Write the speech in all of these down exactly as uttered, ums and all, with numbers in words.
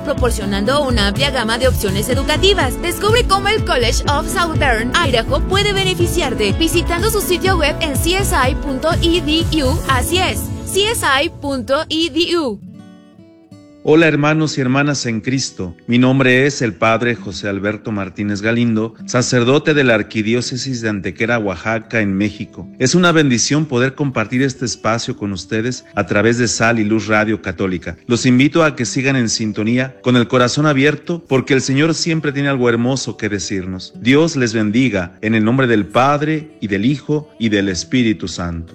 proporcionando una amplia gama de opciones educativas. Descubre cómo el College of Southern Idaho puede beneficiarte visitando su sitio web en c s i punto e d u. Así es, c s i punto e d u. Hola hermanos y hermanas en Cristo, mi nombre es el Padre José Alberto Martínez Galindo, sacerdote de la Arquidiócesis de Antequera, Oaxaca, en México. Es una bendición poder compartir este espacio con ustedes a través de Sal y Luz Radio Católica. Los invito a que sigan en sintonía, con el corazón abierto, porque el Señor siempre tiene algo hermoso que decirnos. Dios les bendiga, en el nombre del Padre, y del Hijo, y del Espíritu Santo.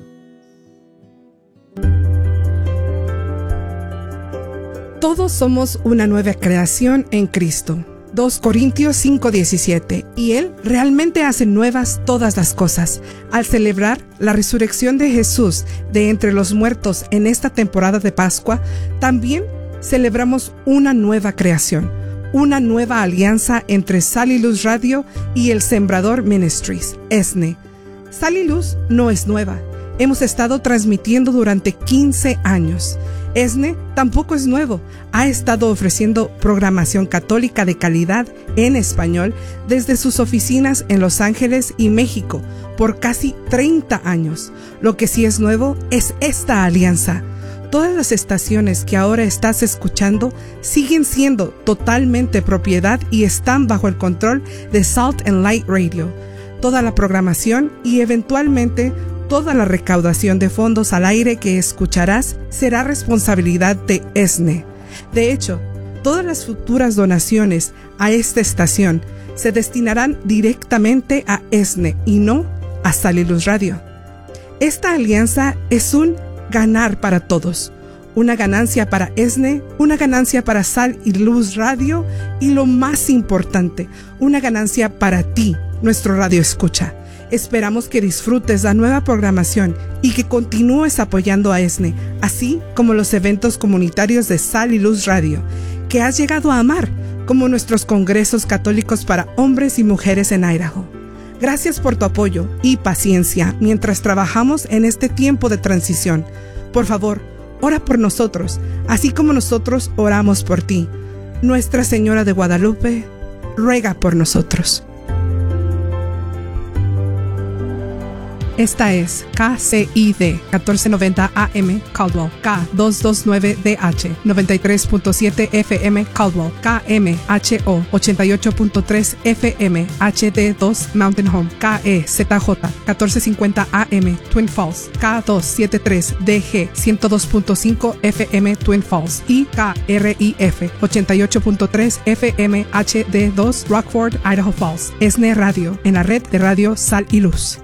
Todos somos una nueva creación en Cristo. dos Corintios cinco diecisiete. Y Él realmente hace nuevas todas las cosas. Al celebrar la resurrección de Jesús de entre los muertos en esta temporada de Pascua, también celebramos una nueva creación, una nueva alianza entre Sal y Luz Radio y el Sembrador Ministries, E S N E. Sal y Luz no es nueva. Hemos estado transmitiendo durante quince años. E S N E tampoco es nuevo. Ha estado ofreciendo programación católica de calidad en español desde sus oficinas en Los Ángeles y México por casi treinta años. Lo que sí es nuevo es esta alianza. Todas las estaciones que ahora estás escuchando siguen siendo totalmente propiedad y están bajo el control de Salt and Light Radio. Toda la programación y eventualmente toda la recaudación de fondos al aire que escucharás será responsabilidad de E S N E. De hecho, todas las futuras donaciones a esta estación se destinarán directamente a E S N E y no a Sal y Luz Radio. Esta alianza es un ganar para todos. Una ganancia para E S N E, una ganancia para Sal y Luz Radio y lo más importante, una ganancia para ti, nuestro radio escucha. Esperamos que disfrutes la nueva programación y que continúes apoyando a E S N E, así como los eventos comunitarios de Sal y Luz Radio, que has llegado a amar, como nuestros congresos católicos para hombres y mujeres en Idaho. Gracias por tu apoyo y paciencia mientras trabajamos en este tiempo de transición. Por favor, ora por nosotros, así como nosotros oramos por ti. Nuestra Señora de Guadalupe, ruega por nosotros. Esta es K C I D catorce noventa A M Caldwell, K doscientos veintinueve D H noventa y tres punto siete F M Caldwell, K M H O ochenta y ocho punto tres F M H D dos Mountain Home, K E Z J catorce cincuenta A M Twin Falls, K doscientos setenta y tres D G ciento dos punto cinco F M Twin Falls y K R I F ochenta y ocho punto tres F M H D dos Rockford, Idaho Falls. E S N E Radio, en la red de radio Sal y Luz.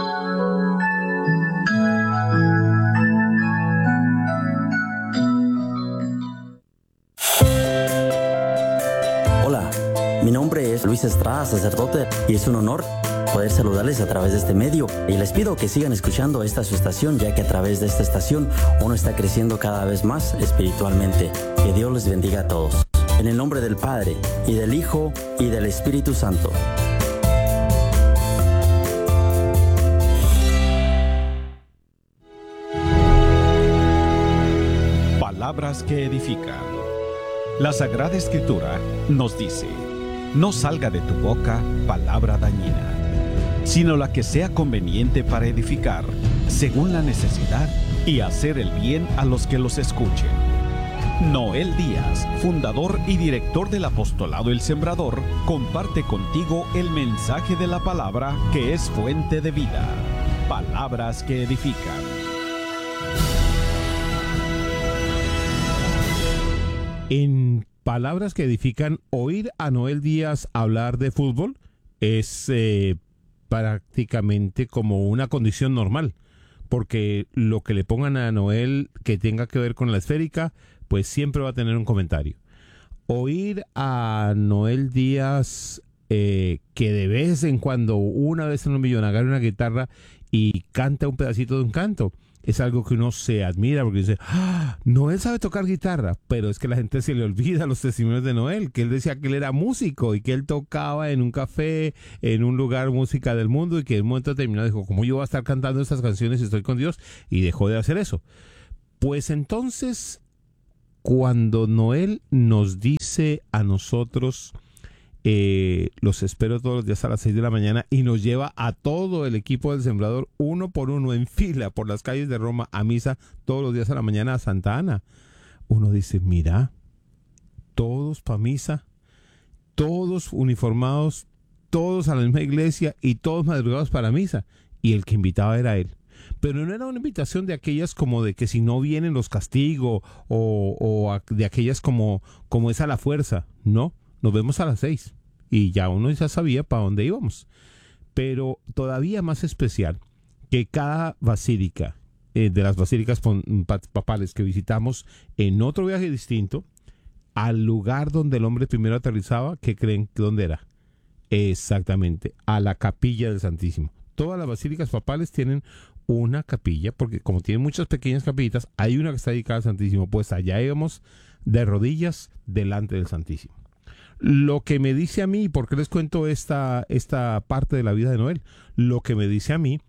Mi nombre es Luis Estrada, sacerdote, y es un honor poder saludarles a través de este medio. Y les pido que sigan escuchando esta su estación, ya que a través de esta estación uno está creciendo cada vez más espiritualmente. Que Dios les bendiga a todos. En el nombre del Padre, y del Hijo, y del Espíritu Santo. Palabras que edifican. La Sagrada Escritura nos dice: no salga de tu boca palabra dañina, sino la que sea conveniente para edificar, según la necesidad, y hacer el bien a los que los escuchen. Noel Díaz, fundador y director del Apostolado El Sembrador, comparte contigo el mensaje de la palabra que es fuente de vida. Palabras que edifican. En Palabras que edifican, oír a Noel Díaz hablar de fútbol es eh, prácticamente como una condición normal, porque lo que le pongan a Noel que tenga que ver con la esférica, pues siempre va a tener un comentario. Oír a Noel Díaz eh, que de vez en cuando, una vez en un millón, agarra una guitarra y canta un pedacito de un canto, es algo que uno se admira porque dice, ¡ah! Noel sabe tocar guitarra, pero es que la gente se le olvida los testimonios de Noel, que él decía que él era músico y que él tocaba en un café, en un lugar música del mundo, y que en un momento determinado dijo, ¿cómo yo voy a estar cantando estas canciones si estoy con Dios? Y dejó de hacer eso. Pues entonces, cuando Noel nos dice dice a nosotros, eh, los espero todos los días a las seis de la mañana, y nos lleva a todo el equipo del Sembrador, uno por uno, en fila, por las calles de Roma, a misa todos los días a la mañana a Santa Ana. Uno dice, mira, todos para misa, todos uniformados, todos a la misma iglesia y todos madrugados para misa. Y el que invitaba era él. Pero no era una invitación de aquellas como de que si no vienen los castigo, o, o de aquellas como, como es a la fuerza. No, nos vemos a las seis. Y ya uno ya sabía para dónde íbamos. Pero todavía más especial que cada basílica, eh, de las basílicas papales que visitamos en otro viaje distinto, al lugar donde el hombre primero aterrizaba, ¿qué creen dónde era? Exactamente, a la capilla del Santísimo. Todas las basílicas papales tienen una capilla, porque como tienen muchas pequeñas capillitas, hay una que está dedicada al Santísimo. Pues allá íbamos de rodillas delante del Santísimo. Lo que me dice a mí, ¿por qué les cuento esta, esta parte de la vida de Noel? Lo que me dice a mí,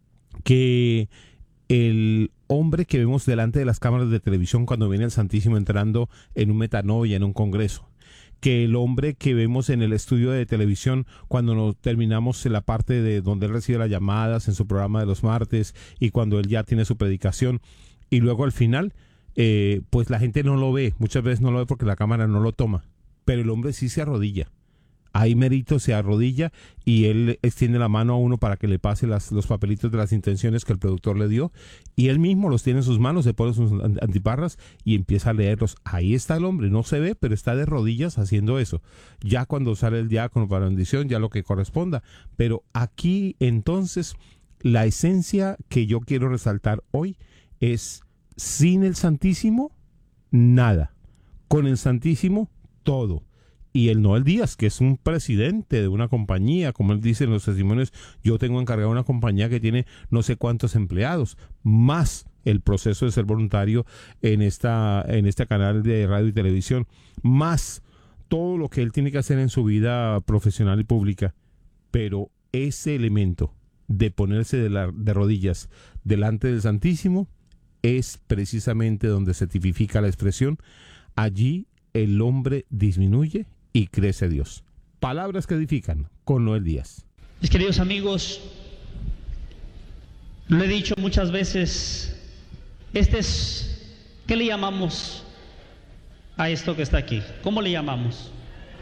que el hombre que vemos delante de las cámaras de televisión cuando viene el Santísimo entrando en un metanoia, en un congreso, que el hombre que vemos en el estudio de televisión cuando nos terminamos en la parte de donde él recibe las llamadas en su programa de los martes, y cuando él ya tiene su predicación, y luego al final, eh, pues la gente no lo ve, muchas veces no lo ve porque la cámara no lo toma, pero el hombre sí se arrodilla. Ahí merito se arrodilla y él extiende la mano a uno para que le pase las, los papelitos de las intenciones que el productor le dio, y él mismo los tiene en sus manos, se pone sus antiparras y empieza a leerlos. Ahí está el hombre, no se ve, pero está de rodillas haciendo eso. Ya cuando sale el diácono para bendición, ya lo que corresponda. Pero aquí entonces la esencia que yo quiero resaltar hoy es: sin el Santísimo, nada. Con el Santísimo, todo. Y el Noel Díaz, que es un presidente de una compañía, como él dice en los testimonios, yo tengo encargado una compañía que tiene no sé cuántos empleados, más el proceso de ser voluntario en esta en este canal de radio y televisión, más todo lo que él tiene que hacer en su vida profesional y pública. Pero ese elemento de ponerse de, la, de rodillas delante del Santísimo es precisamente donde se tipifica la expresión: allí el hombre disminuye y crece Dios. Palabras que edifican, con Noel Díaz. Mis queridos amigos, lo he dicho muchas veces, este es, ¿qué le llamamos a esto que está aquí? ¿Cómo le llamamos?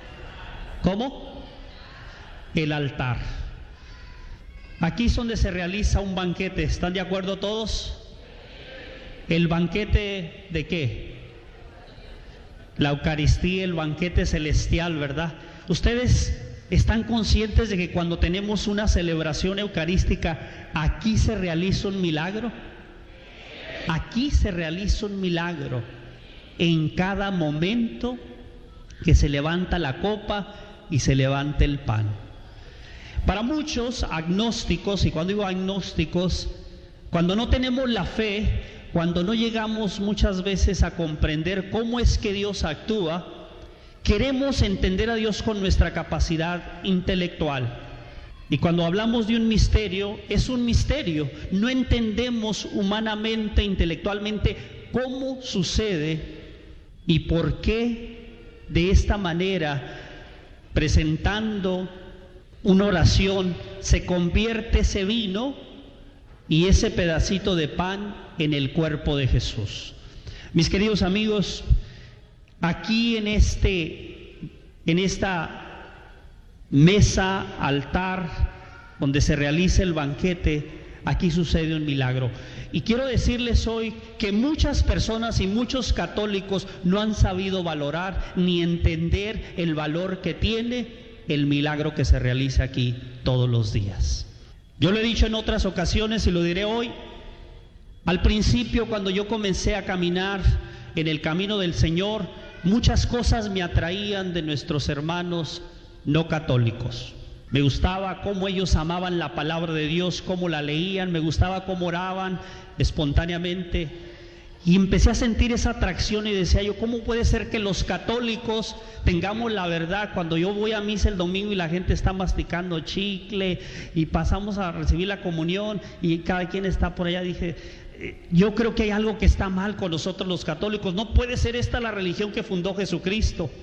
¿Cómo? El altar. Aquí es donde se realiza un banquete, ¿están de acuerdo todos? ¿El banquete de qué? La Eucaristía, el banquete celestial, ¿verdad? ¿Ustedes están conscientes de que cuando tenemos una celebración eucarística, aquí se realiza un milagro? Aquí se realiza un milagro en cada momento que se levanta la copa y se levanta el pan. Para muchos agnósticos, y cuando digo agnósticos, cuando no tenemos la fe, cuando no llegamos muchas veces a comprender cómo es que Dios actúa, queremos entender a Dios con nuestra capacidad intelectual. Y cuando hablamos de un misterio, es un misterio. No entendemos humanamente, intelectualmente, cómo sucede y por qué de esta manera, presentando una oración, se convierte ese vino y ese pedacito de pan en el cuerpo de Jesús. Mis queridos amigos, aquí en este, en esta mesa, altar, donde se realiza el banquete, aquí sucede un milagro. Y quiero decirles hoy que muchas personas y muchos católicos no han sabido valorar ni entender el valor que tiene el milagro que se realiza aquí todos los días. Yo lo he dicho en otras ocasiones y lo diré hoy. Al principio, cuando yo comencé a caminar en el camino del Señor, muchas cosas me atraían de nuestros hermanos no católicos. Me gustaba cómo ellos amaban la palabra de Dios, cómo la leían, me gustaba cómo oraban espontáneamente. Y empecé a sentir esa atracción y decía yo, ¿cómo puede ser que los católicos tengamos la verdad cuando yo voy a misa el domingo y la gente está masticando chicle y pasamos a recibir la comunión y cada quien está por allá? Dije, yo creo que hay algo que está mal con nosotros los católicos. No puede ser esta la religión que fundó Jesucristo.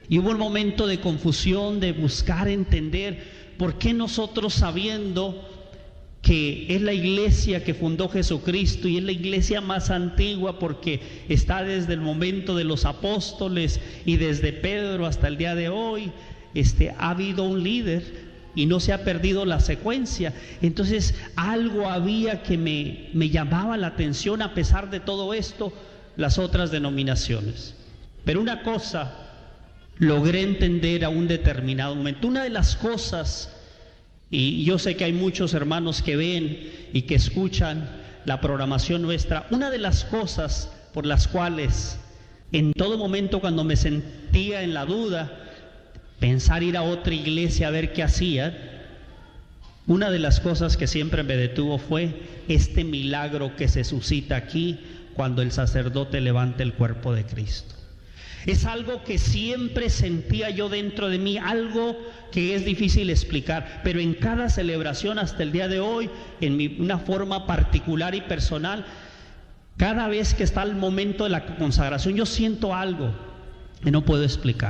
Y hubo un momento de confusión, de buscar entender por qué nosotros, sabiendo que es la iglesia que fundó Jesucristo y es la iglesia más antigua porque está desde el momento de los apóstoles y desde Pedro hasta el día de hoy, este, ha habido un líder y no se ha perdido la secuencia. Entonces algo había que me, me llamaba la atención a pesar de todo esto, las otras denominaciones. Pero una cosa logré entender a un determinado momento. Una de las cosas, y yo sé que hay muchos hermanos que ven y que escuchan la programación nuestra, una de las cosas por las cuales en todo momento cuando me sentía en la duda, pensar ir a otra iglesia a ver qué hacía, una de las cosas que siempre me detuvo fue este milagro que se suscita aquí cuando el sacerdote levanta el cuerpo de Cristo. Es algo que siempre sentía yo dentro de mí, algo que es difícil explicar, pero en cada celebración hasta el día de hoy, en mi, una forma particular y personal, cada vez que está el momento de la consagración, yo siento algo que no puedo explicar.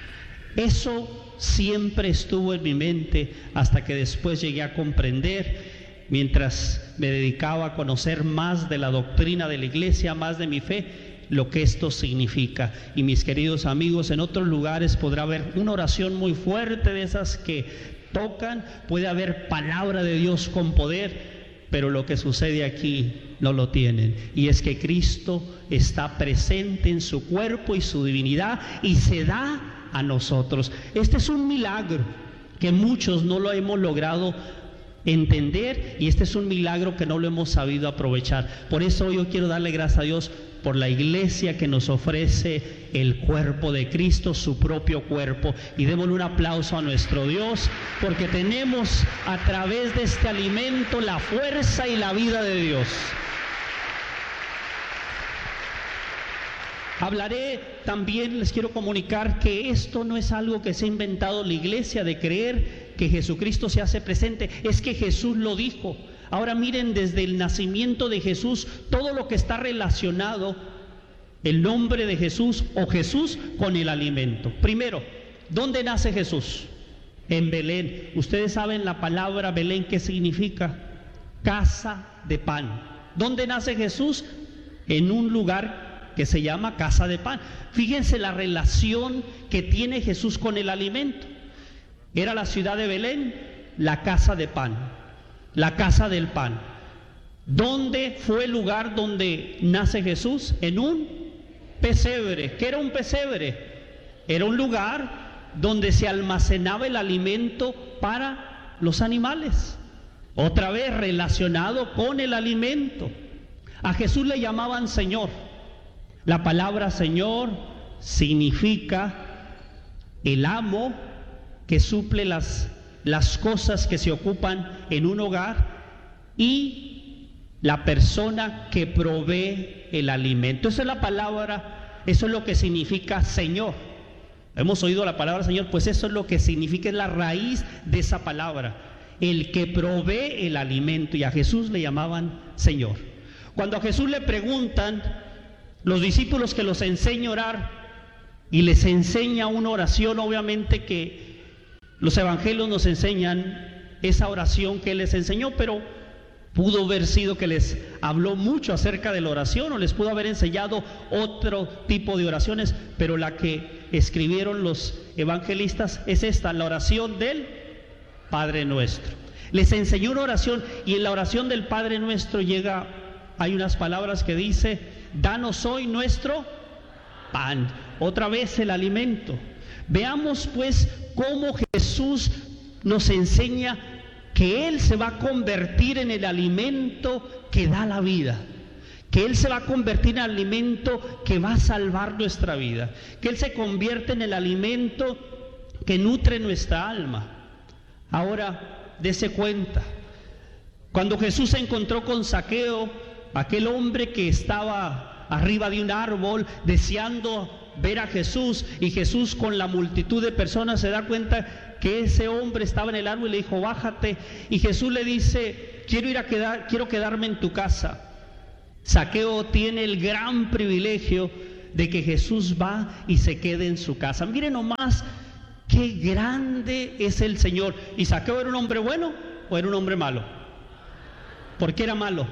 Eso siempre estuvo en mi mente hasta que después llegué a comprender, mientras me dedicaba a conocer más de la doctrina de la iglesia, más de mi fe, lo que esto significa. Y mis queridos amigos, en otros lugares podrá haber una oración muy fuerte de esas que tocan, puede haber palabra de Dios con poder, pero lo que sucede aquí no lo tienen, y es que Cristo está presente en su cuerpo y su divinidad y se da a nosotros. Este es un milagro que muchos no lo hemos logrado entender, y este es un milagro que no lo hemos sabido aprovechar. Por eso yo quiero darle gracias a Dios por la iglesia que nos ofrece el cuerpo de Cristo, su propio cuerpo, y démosle un aplauso a nuestro Dios, porque tenemos a través de este alimento la fuerza y la vida de Dios. Hablaré también, les quiero comunicar que esto no es algo que se ha inventado la iglesia, de creer que Jesucristo se hace presente, es que Jesús lo dijo. Ahora miren, desde el nacimiento de Jesús, todo lo que está relacionado, el nombre de Jesús o Jesús con el alimento. Primero, ¿dónde nace Jesús? En Belén. Ustedes saben la palabra Belén, ¿qué significa? Casa de pan. ¿Dónde nace Jesús? En un lugar que se llama casa de pan. Fíjense la relación que tiene Jesús con el alimento. Era la ciudad de Belén, la casa de pan, la casa del pan. ¿Dónde fue el lugar donde nace Jesús? En un pesebre. ¿Qué era un pesebre? Era un lugar donde se almacenaba el alimento para los animales. Otra vez relacionado con el alimento. A Jesús le llamaban Señor. La palabra Señor significa el amo que suple las, las cosas que se ocupan en un hogar, y la persona que provee el alimento. Esa es la palabra, eso es lo que significa Señor. Hemos oído la palabra Señor, pues eso es lo que significa, es la raíz de esa palabra, el que provee el alimento, y a Jesús le llamaban Señor. Cuando a Jesús le preguntan los discípulos que los enseña a orar, y les enseña una oración, obviamente que los evangelios nos enseñan esa oración que Él les enseñó, pero pudo haber sido que les habló mucho acerca de la oración, o les pudo haber enseñado otro tipo de oraciones, pero la que escribieron los evangelistas es esta, la oración del Padre Nuestro. Les enseñó una oración, y en la oración del Padre Nuestro llega, hay unas palabras que dice: danos hoy nuestro pan. Otra vez el alimento. Veamos pues cómo Jesús nos enseña que Él se va a convertir en el alimento que da la vida, que Él se va a convertir en el alimento que va a salvar nuestra vida, que Él se convierte en el alimento que nutre nuestra alma. Ahora, dése cuenta, cuando Jesús se encontró con Zaqueo, aquel hombre que estaba arriba de un árbol deseando ver a Jesús, y Jesús con la multitud de personas se da cuenta que ese hombre estaba en el árbol y le dijo: bájate, y Jesús le dice: quiero ir a quedar, quiero quedarme en tu casa. Zaqueo tiene el gran privilegio de que Jesús va y se quede en su casa. Miren nomás qué grande es el Señor. ¿Y Zaqueo era un hombre bueno o era un hombre malo? ¿Por qué era malo?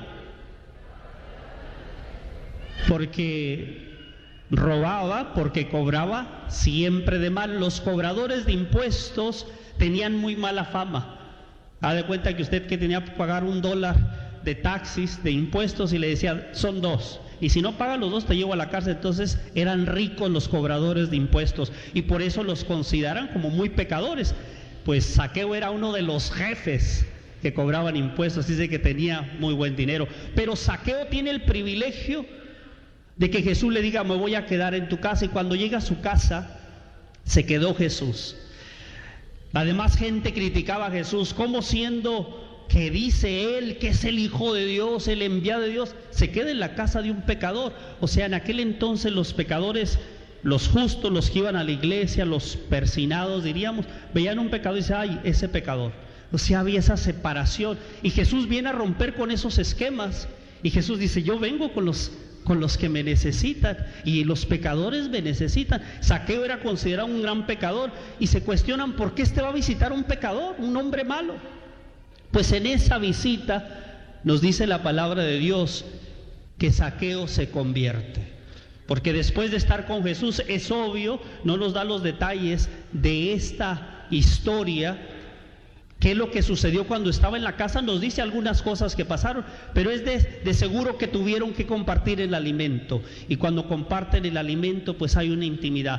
Porque robaba, porque cobraba siempre de mal. Los cobradores de impuestos tenían muy mala fama. Haz de cuenta que usted que tenía que pagar un dólar de taxis, de impuestos, y le decía, son dos, y si no pagas los dos te llevo a la cárcel. Entonces eran ricos los cobradores de impuestos, y por eso los consideran como muy pecadores. Pues Zaqueo era uno de los jefes que cobraban impuestos, dice que tenía muy buen dinero. Pero Zaqueo tiene el privilegio de que Jesús le diga, me voy a quedar en tu casa, y cuando llega a su casa, se quedó Jesús. Además, gente criticaba a Jesús, como siendo que dice él que es el Hijo de Dios, el enviado de Dios, se queda en la casa de un pecador. O sea, en aquel entonces los pecadores, los justos, los que iban a la iglesia, los persinados, diríamos, veían un pecador y decían, ay, ese pecador. O sea, había esa separación, y Jesús viene a romper con esos esquemas, y Jesús dice, yo vengo con los con los que me necesitan, y los pecadores me necesitan. Zaqueo era considerado un gran pecador, y se cuestionan por qué este va a visitar a un pecador, un hombre malo. Pues en esa visita nos dice la palabra de Dios que Zaqueo se convierte, porque después de estar con Jesús, es obvio, no nos da los detalles de esta historia, qué es lo que sucedió cuando estaba en la casa. Nos dice algunas cosas que pasaron, pero es de, de seguro que tuvieron que compartir el alimento, y cuando comparten el alimento pues hay una intimidad.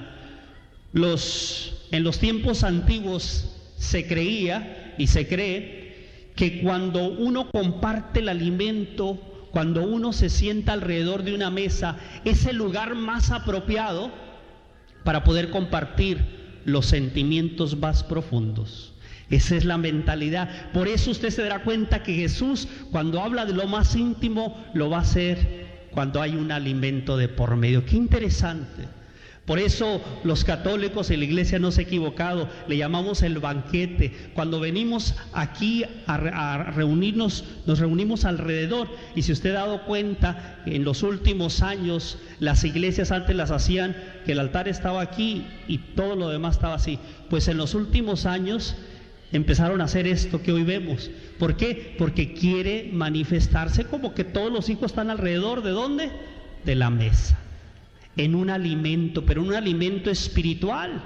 Los, en los tiempos antiguos se creía y se cree que cuando uno comparte el alimento, cuando uno se sienta alrededor de una mesa, es el lugar más apropiado para poder compartir los sentimientos más profundos. Esa es la mentalidad. Por eso usted se dará cuenta que Jesús, cuando habla de lo más íntimo, lo va a hacer cuando hay un alimento de por medio. Qué interesante. Por eso los católicos en la iglesia no se ha equivocado, le llamamos el banquete. Cuando venimos aquí a, a reunirnos, nos reunimos alrededor, y si usted ha dado cuenta, en los últimos años las iglesias antes las hacían que el altar estaba aquí y todo lo demás estaba así. Pues en los últimos años empezaron a hacer esto que hoy vemos. ¿Por qué? Porque quiere manifestarse como que todos los hijos están alrededor, ¿de dónde? De la mesa, en un alimento, pero un alimento espiritual.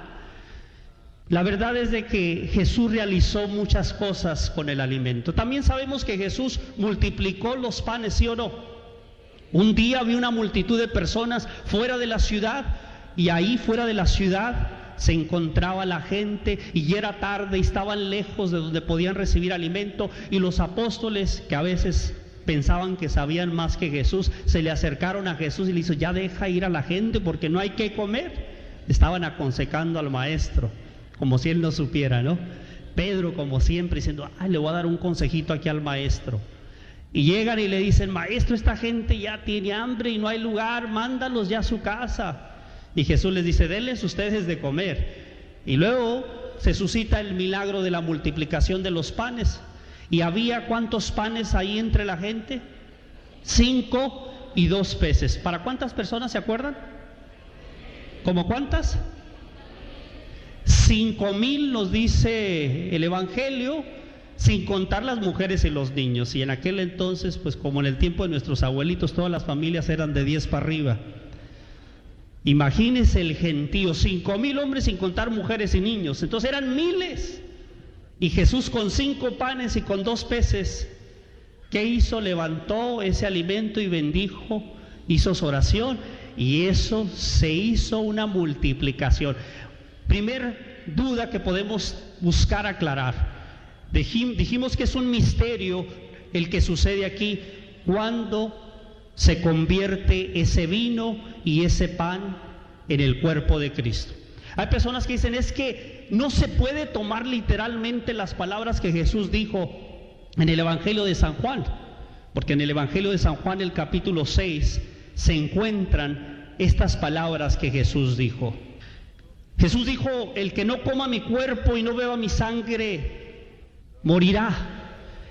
La verdad es de que Jesús realizó muchas cosas con el alimento. También sabemos que Jesús multiplicó los panes, ¿sí o no? Un día había una multitud de personas fuera de la ciudad, y ahí fuera de la ciudad se encontraba la gente, y ya era tarde y estaban lejos de donde podían recibir alimento, y los apóstoles, que a veces pensaban que sabían más que Jesús, se le acercaron a Jesús y le hizo, ya deja ir a la gente porque no hay que comer. Estaban aconsejando al maestro, como si él no supiera, ¿no? Pedro, como siempre, diciendo, ay, le voy a dar un consejito aquí al maestro. Y llegan y le dicen, maestro, esta gente ya tiene hambre y no hay lugar, mándalos ya a su casa. Y Jesús les dice, denles ustedes de comer. Y luego se suscita el milagro de la multiplicación de los panes. ¿Y había cuántos panes ahí entre la gente? Cinco y dos peces. ¿Para cuántas personas se acuerdan? ¿Cómo cuántas? Cinco mil nos dice el Evangelio, sin contar las mujeres y los niños. Y en aquel entonces, pues como en el tiempo de nuestros abuelitos, todas las familias eran de diez para arriba. Imagínense el gentío, cinco mil hombres sin contar mujeres y niños. Entonces eran miles. Y Jesús con cinco panes y con dos peces, ¿qué hizo? Levantó ese alimento y bendijo, hizo su oración, y eso se hizo una multiplicación. Primer duda que podemos buscar aclarar. Dijimos que es un misterio el que sucede aquí, cuando se convierte ese vino y ese pan en el cuerpo de Cristo. Hay personas que dicen, es que no se puede tomar literalmente las palabras que Jesús dijo en el Evangelio de San Juan, porque en el Evangelio de San Juan, el capítulo seis, se encuentran estas palabras que Jesús dijo. Jesús dijo, el que no coma mi cuerpo y no beba mi sangre, morirá.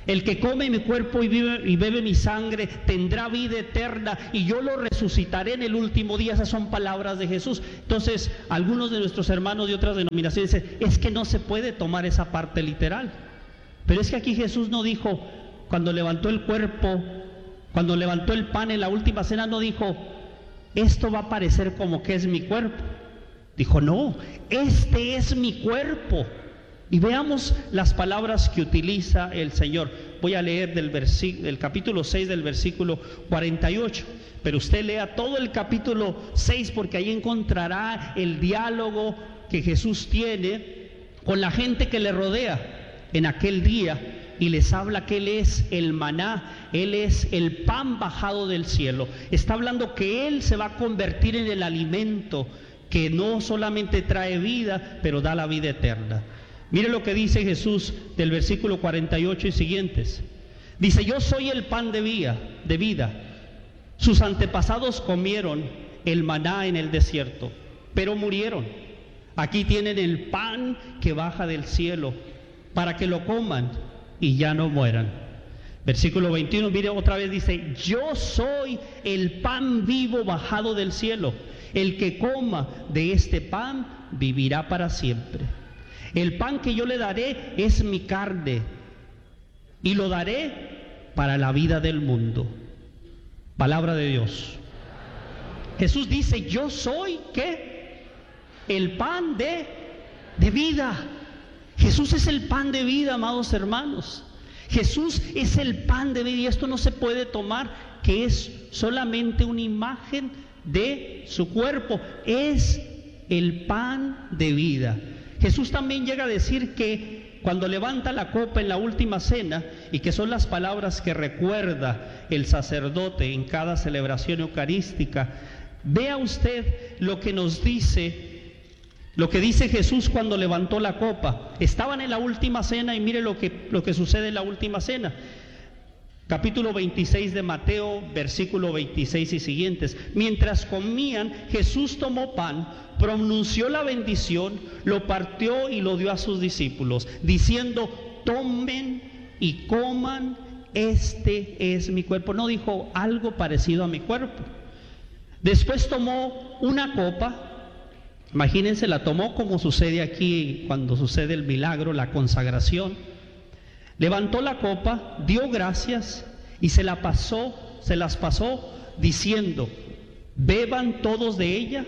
El que come mi cuerpo y, vive, y bebe mi sangre tendrá vida eterna y yo lo resucitaré en el último día. Esas son palabras de Jesús. Entonces, algunos de nuestros hermanos de otras denominaciones dicen, es que no se puede tomar esa parte literal. Pero es que aquí Jesús no dijo, cuando levantó el cuerpo, cuando levantó el pan en la última cena, no dijo, esto va a parecer como que es mi cuerpo. Dijo, no, este es mi cuerpo. Y veamos las palabras que utiliza el Señor. Voy a leer del, del capítulo seis del versículo cuarenta y ocho. Pero usted lea todo el capítulo seis porque ahí encontrará el diálogo que Jesús tiene con la gente que le rodea en aquel día. Y les habla que Él es el maná, Él es el pan bajado del cielo. Está hablando que Él se va a convertir en el alimento que no solamente trae vida, pero da la vida eterna. Mire lo que dice Jesús del versículo cuarenta y ocho y siguientes. Dice, yo soy el pan de vida, de vida. Sus antepasados comieron el maná en el desierto, pero murieron. Aquí tienen el pan que baja del cielo, para que lo coman y ya no mueran. Versículo veintiuno, mire otra vez, dice, yo soy el pan vivo bajado del cielo. El que coma de este pan vivirá para siempre. El pan que yo le daré es mi carne y lo daré para la vida del mundo. Palabra de Dios. Jesús dice, yo soy, ¿qué? El pan de, de vida. Jesús es el pan de vida, amados hermanos. Jesús es el pan de vida y esto no se puede tomar, que es solamente una imagen de su cuerpo. Es el pan de vida. Jesús también llega a decir que cuando levanta la copa en la última cena, y que son las palabras que recuerda el sacerdote en cada celebración eucarística, vea usted lo que nos dice, lo que dice Jesús cuando levantó la copa. Estaban en la última cena y mire lo que, lo que sucede en la última cena. Capítulo veintiséis de Mateo, versículo veintiséis y siguientes. Mientras comían, Jesús tomó pan, pronunció la bendición, lo partió y lo dio a sus discípulos, diciendo, tomen y coman, este es mi cuerpo. No dijo algo parecido a mi cuerpo. Después tomó una copa, imagínense, la tomó como sucede aquí cuando sucede el milagro, la consagración. Levantó la copa, dio gracias y se la pasó, se las pasó diciendo, beban todos de ella,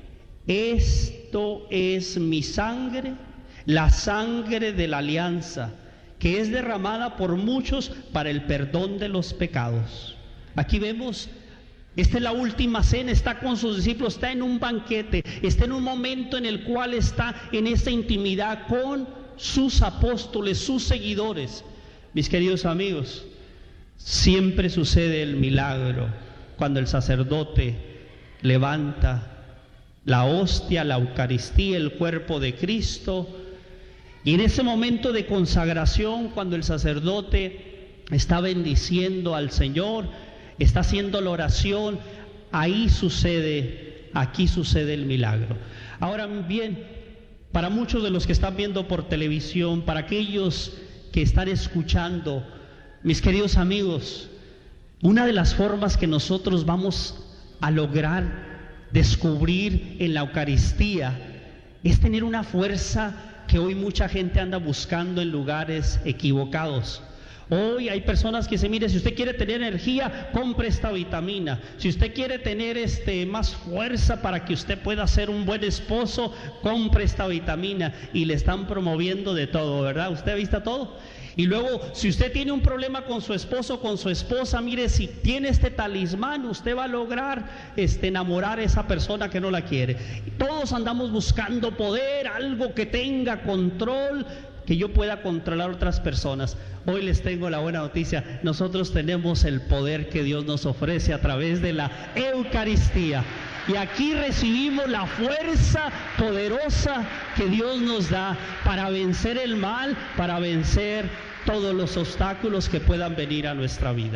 esto es mi sangre, la sangre de la alianza, que es derramada por muchos para el perdón de los pecados. Aquí vemos, esta es la última cena, está con sus discípulos, está en un banquete, está en un momento en el cual está en esa intimidad con sus apóstoles, sus seguidores. Mis queridos amigos, siempre sucede el milagro cuando el sacerdote levanta la hostia, la Eucaristía, el cuerpo de Cristo, y en ese momento de consagración, cuando el sacerdote está bendiciendo al Señor, está haciendo la oración, ahí sucede, aquí sucede el milagro. Ahora bien, para muchos de los que están viendo por televisión, para aquellos que están escuchando, mis queridos amigos, una de las formas que nosotros vamos a lograr descubrir en la Eucaristía es tener una fuerza que hoy mucha gente anda buscando en lugares equivocados. Hoy hay personas que dicen, mire, si usted quiere tener energía, compre esta vitamina. Si usted quiere tener este, más fuerza para que usted pueda ser un buen esposo, compre esta vitamina. Y le están promoviendo de todo, ¿verdad? ¿Usted ha visto todo? Y luego, si usted tiene un problema con su esposo, con su esposa, mire, si tiene este talismán, usted va a lograr este, enamorar a esa persona que no la quiere. Todos andamos buscando poder, algo que tenga control, que yo pueda controlar a otras personas. Hoy les tengo la buena noticia, nosotros tenemos el poder que Dios nos ofrece a través de la Eucaristía. Y aquí recibimos la fuerza poderosa que Dios nos da para vencer el mal, para vencer todos los obstáculos que puedan venir a nuestra vida.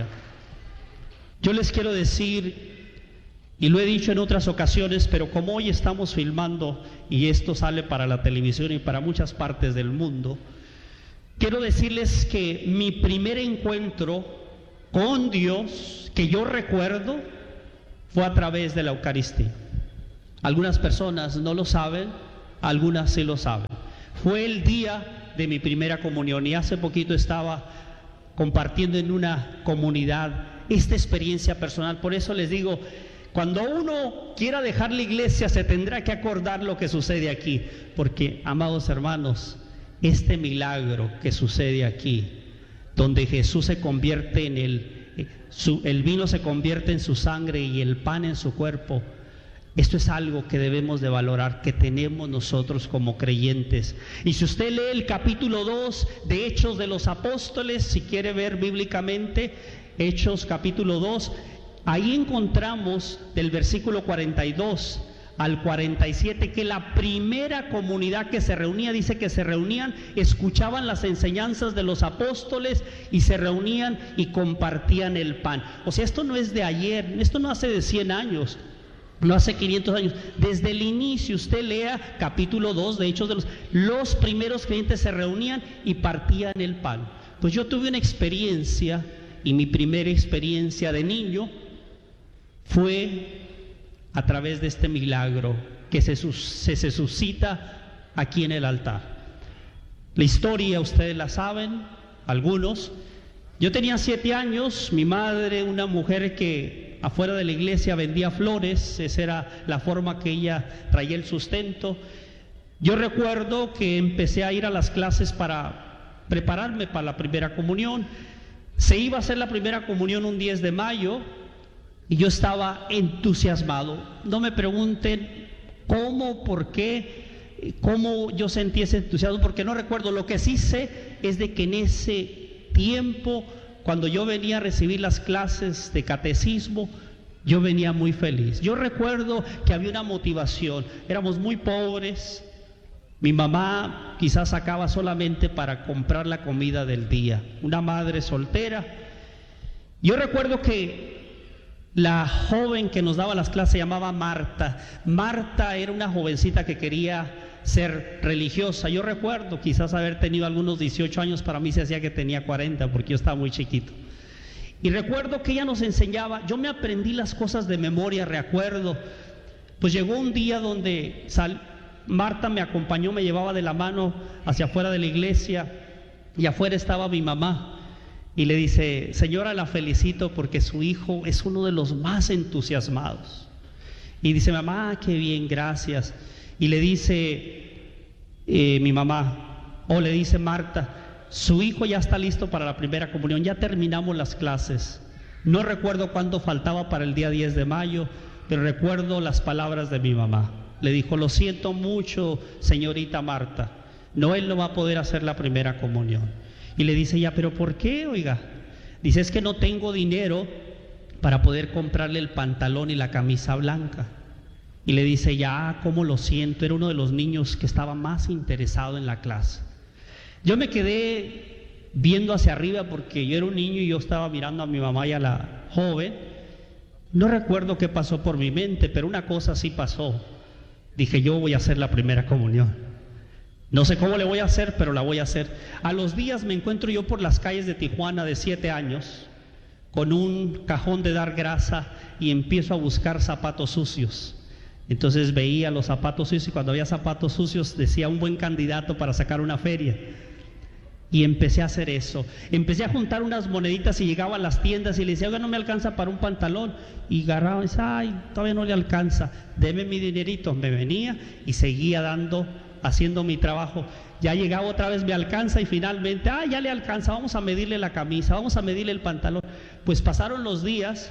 Yo les quiero decir, y lo he dicho en otras ocasiones, pero como hoy estamos filmando y esto sale para la televisión y para muchas partes del mundo, quiero decirles que mi primer encuentro con Dios, que yo recuerdo, fue a través de la Eucaristía. Algunas personas no lo saben, algunas sí lo saben. Fue el día de mi primera comunión y hace poquito estaba compartiendo en una comunidad esta experiencia personal. Por eso les digo, cuando uno quiera dejar la iglesia se tendrá que acordar lo que sucede aquí, porque, amados hermanos, este milagro que sucede aquí, donde Jesús se convierte en el, su, el vino se convierte en su sangre y el pan en su cuerpo, esto es algo que debemos de valorar, que tenemos nosotros como creyentes. Y si usted lee el capítulo dos de Hechos de los Apóstoles, si quiere ver bíblicamente, Hechos capítulo dos, ahí encontramos del versículo cuarenta y dos al cuarenta y siete que la primera comunidad que se reunía, dice que se reunían, escuchaban las enseñanzas de los apóstoles y se reunían y compartían el pan. O sea, esto no es de ayer, esto no hace de cien años, no hace quinientos años. Desde el inicio, usted lea capítulo dos de Hechos de los... Los primeros creyentes se reunían y partían el pan. Pues yo tuve una experiencia, y mi primera experiencia de niño fue a través de este milagro que se, se, se suscita aquí en el altar. La historia ustedes la saben, algunos. Yo tenía siete años, mi madre, una mujer que afuera de la iglesia vendía flores, esa era la forma que ella traía el sustento. Yo recuerdo que empecé a ir a las clases para prepararme para la primera comunión. Se iba a hacer la primera comunión un diez de mayo y yo estaba entusiasmado. No me pregunten cómo, por qué, cómo yo sentí ese entusiasmo, porque no recuerdo. Lo que sí sé es de que en ese tiempo, cuando yo venía a recibir las clases de catecismo, yo venía muy feliz. Yo recuerdo que había una motivación. Éramos muy pobres. Mi mamá quizás sacaba solamente para comprar la comida del día. Una madre soltera. Yo recuerdo que la joven que nos daba las clases se llamaba Marta. Marta era una jovencita que quería ser religiosa. Yo recuerdo quizás haber tenido algunos dieciocho años, para mí se hacía que tenía cuarenta porque yo estaba muy chiquito. Y recuerdo que ella nos enseñaba, yo me aprendí las cosas de memoria, recuerdo. Pues llegó un día donde sal, Marta me acompañó, me llevaba de la mano hacia afuera de la iglesia y afuera estaba mi mamá. Y le dice, señora, la felicito porque su hijo es uno de los más entusiasmados. Y dice, mamá, qué bien, gracias. Y le dice eh, mi mamá, o le dice Marta, su hijo ya está listo para la primera comunión, ya terminamos las clases. No recuerdo cuánto faltaba para el día diez de mayo, pero recuerdo las palabras de mi mamá. Le dijo, lo siento mucho, señorita Marta, no, él no va a poder hacer la primera comunión. Y le dice ya, ¿pero por qué, oiga? Dice, es que no tengo dinero para poder comprarle el pantalón y la camisa blanca. Y le dice, ya, cómo lo siento, era uno de los niños que estaba más interesado en la clase. Yo me quedé viendo hacia arriba porque yo era un niño y yo estaba mirando a mi mamá y a la joven. No recuerdo qué pasó por mi mente, pero una cosa sí pasó. Dije, yo voy a hacer la primera comunión. No sé cómo le voy a hacer, pero la voy a hacer. A los días me encuentro yo por las calles de Tijuana de siete años con un cajón de dar grasa y empiezo a buscar zapatos sucios. Entonces veía los zapatos sucios y cuando había zapatos sucios decía un buen candidato para sacar una feria. Y empecé a hacer eso. Empecé a juntar unas moneditas y llegaba a las tiendas y le decía, oiga, no me alcanza para un pantalón. Y agarraba y decía, ay, todavía no le alcanza, deme mi dinerito. Me venía y seguía dando, haciendo mi trabajo. Ya llegaba otra vez, me alcanza y finalmente, ah, ya le alcanza, vamos a medirle la camisa, vamos a medirle el pantalón. Pues pasaron los días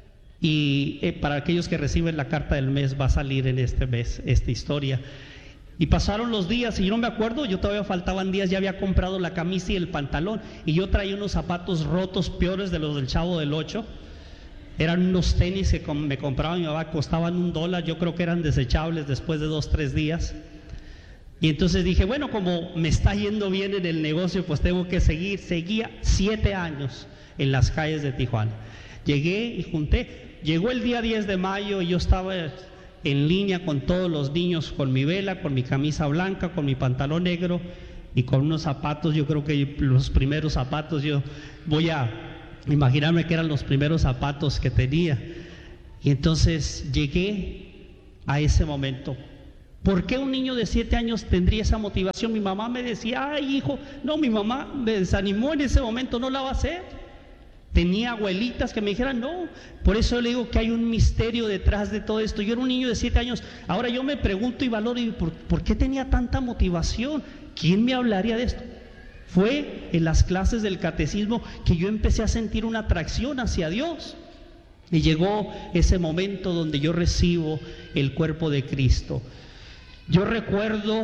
y eh, para aquellos que reciben la carta del mes va a salir en este mes esta historia. Y pasaron los días y yo no me acuerdo, yo todavía faltaban días, ya había comprado la camisa y el pantalón y yo traía unos zapatos rotos peores de los del Chavo del Ocho. Eran unos tenis que me compraba mi mamá, costaban un dólar, yo creo que eran desechables después de dos, tres días. Y entonces dije, bueno, como me está yendo bien en el negocio, pues tengo que seguir. Seguía siete años en las calles de Tijuana. Llegué y junté. Llegó el día diez de mayo y yo estaba en línea con todos los niños, con mi vela, con mi camisa blanca, con mi pantalón negro. y con unos zapatos, yo creo que los primeros zapatos, yo voy a imaginarme que eran los primeros zapatos que tenía. Y entonces llegué a ese momento. ¿Por qué un niño de siete años tendría esa motivación? Mi mamá me decía, ay hijo, no, mi mamá me desanimó en ese momento, no la va a hacer. Tenía abuelitas que me dijeran, no. Por eso le digo que hay un misterio detrás de todo esto. Yo era un niño de siete años, ahora yo me pregunto y valoro, y ¿por, ¿por qué tenía tanta motivación? ¿Quién me hablaría de esto? Fue en las clases del catecismo que yo empecé a sentir una atracción hacia Dios. Y llegó ese momento donde yo recibo el cuerpo de Cristo. Yo recuerdo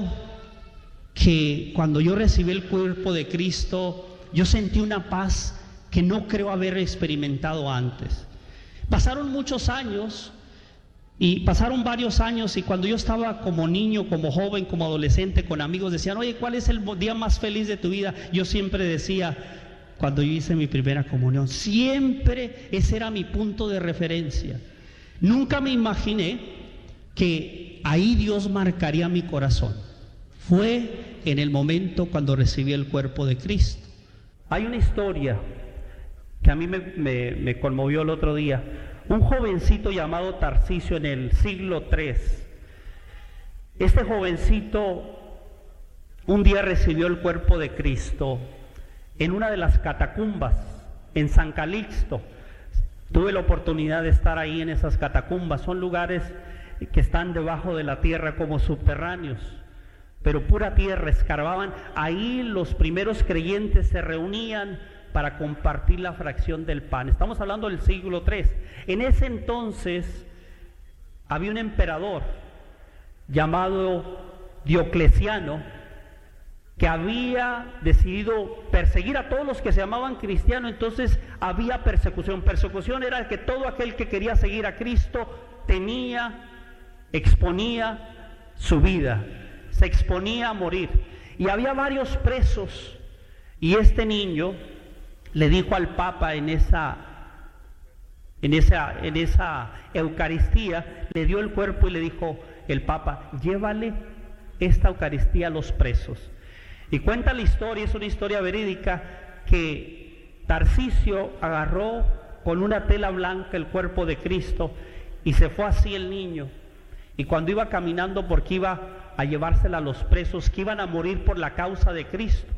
que cuando yo recibí el cuerpo de Cristo, yo sentí una paz que no creo haber experimentado antes. Pasaron muchos años, y pasaron varios años, y cuando yo estaba como niño, como joven, como adolescente, con amigos, decían, oye, ¿cuál es el día más feliz de tu vida? Yo siempre decía, cuando yo hice mi primera comunión. Siempre ese era mi punto de referencia. Nunca me imaginé que ahí Dios marcaría mi corazón. Fue en el momento cuando recibí el cuerpo de Cristo. Hay una historia que a mí me, me, me conmovió el otro día. Un jovencito llamado Tarcisio en el siglo tercero. Este jovencito un día recibió el cuerpo de Cristo en una de las catacumbas, en San Calixto. Tuve la oportunidad de estar ahí en esas catacumbas. Son lugares que están debajo de la tierra como subterráneos, pero pura tierra, escarbaban. Ahí los primeros creyentes se reunían para compartir la fracción del pan. Estamos hablando del siglo tercero. En ese entonces había un emperador llamado Diocleciano, que había decidido perseguir a todos los que se llamaban cristianos. Entonces había persecución. Persecución era que todo aquel que quería seguir a Cristo tenía, exponía su vida, se exponía a morir. Y había varios presos, y este niño le dijo al Papa en esa, en esa, en esa Eucaristía, le dio el cuerpo y le dijo el Papa, llévale esta Eucaristía a los presos. Y cuenta la historia, es una historia verídica, que Tarcisio agarró con una tela blanca el cuerpo de Cristo y se fue así el niño. Y cuando iba caminando, porque iba a llevársela a los presos que iban a morir por la causa de Cristo,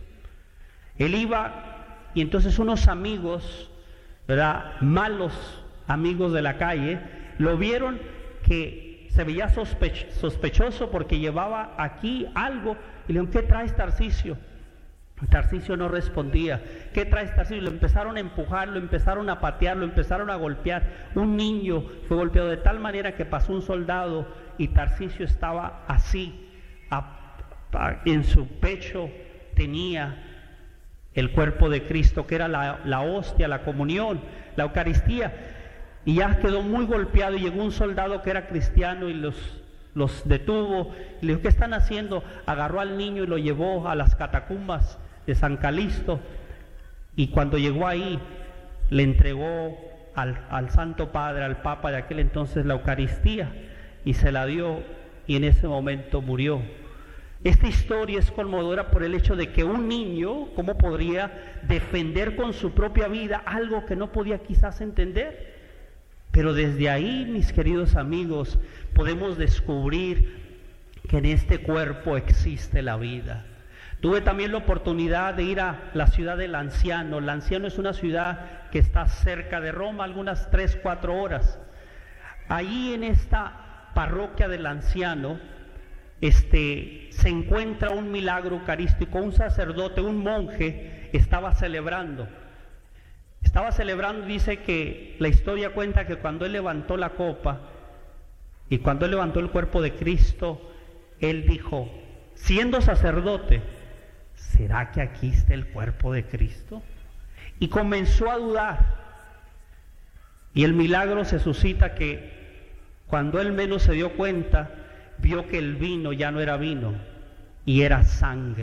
él iba, y entonces unos amigos, ¿verdad?, malos amigos de la calle, lo vieron que se veía sospech- sospechoso porque llevaba aquí algo. Y le dijeron, ¿qué traes, Tarcisio? Tarcisio no respondía. ¿Qué traes, Tarcisio? Lo empezaron a empujar, lo empezaron a patear, lo empezaron a golpear. Un niño fue golpeado de tal manera que pasó un soldado y Tarcisio estaba así. A, a, en su pecho tenía el cuerpo de Cristo, que era la, la hostia, la comunión, la Eucaristía. Y ya quedó muy golpeado, y llegó un soldado que era cristiano y los... los detuvo, y le dijo, ¿qué están haciendo? Agarró al niño y lo llevó a las catacumbas de San Calixto, y cuando llegó ahí le entregó al, al Santo Padre, al Papa de aquel entonces, la Eucaristía, y se la dio, y en ese momento murió. Esta historia es conmovedora por el hecho de que un niño, ¿cómo podría defender con su propia vida algo que no podía quizás entender? Pero desde ahí, mis queridos amigos, podemos descubrir que en este cuerpo existe la vida. Tuve también la oportunidad de ir a la ciudad del Anciano. El Anciano es una ciudad que está cerca de Roma, algunas tres, cuatro horas. Allí en esta parroquia del Anciano este, se encuentra un milagro eucarístico. Un sacerdote, un monje, estaba celebrando. Estaba celebrando, dice que la historia cuenta que cuando él levantó la copa y cuando él levantó el cuerpo de Cristo, él dijo, siendo sacerdote, ¿será que aquí está el cuerpo de Cristo? Y comenzó a dudar. Y el milagro se suscita que cuando él menos se dio cuenta, vio que el vino ya no era vino y era sangre.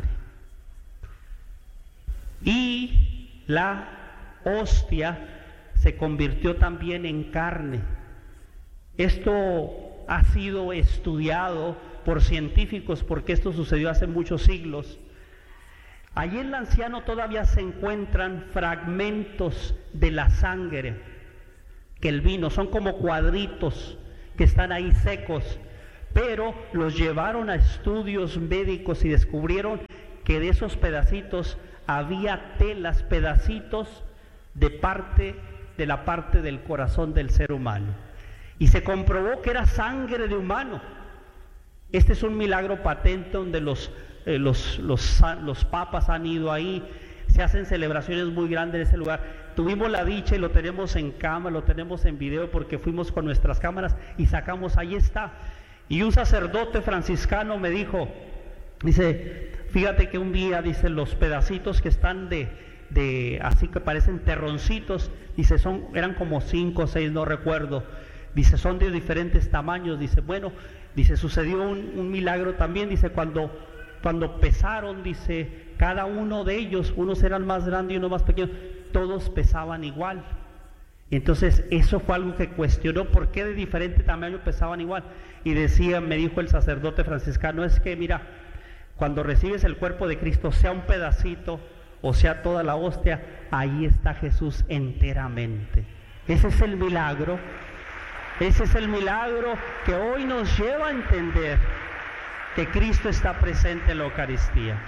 Y la hostia se convirtió también en carne. Esto ha sido estudiado por científicos porque esto sucedió hace muchos siglos. Allí en el anciano todavía se encuentran fragmentos de la sangre que el vino, son como cuadritos que están ahí secos, pero los llevaron a estudios médicos y descubrieron que de esos pedacitos había telas, pedacitos de parte de la parte del corazón del ser humano, y se comprobó que era sangre de humano. Este es un milagro patente donde los, eh, los, los, los papas han ido ahí, se hacen celebraciones muy grandes en ese lugar. Tuvimos la dicha y lo tenemos en cámara, lo tenemos en video, porque fuimos con nuestras cámaras y sacamos, ahí está. Y un sacerdote franciscano me dijo, dice, fíjate que un día, dice, los pedacitos que están de, de así que parecen terroncitos, dice, son, eran como cinco o seis, no recuerdo, dice, son de diferentes tamaños, dice, bueno, dice, sucedió un, un milagro también, dice, cuando, cuando pesaron, dice, cada uno de ellos, unos eran más grandes y unos más pequeños, todos pesaban igual. Entonces eso fue algo que cuestionó, ¿por qué de diferente tamaño pesaban igual? Y decía, me dijo el sacerdote franciscano, es que mira, cuando recibes el cuerpo de Cristo, sea un pedacito o sea toda la hostia, ahí está Jesús enteramente. Ese es el milagro, ese es el milagro que hoy nos lleva a entender que Cristo está presente en la Eucaristía.